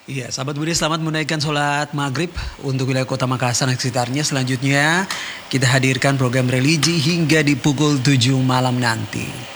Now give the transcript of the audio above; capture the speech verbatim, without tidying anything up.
Iya, sahabat Budi selamat menunaikan sholat maghrib untuk wilayah kota Makassar dan sekitarnya. Selanjutnya kita hadirkan program religi hingga di pukul tujuh malam nanti.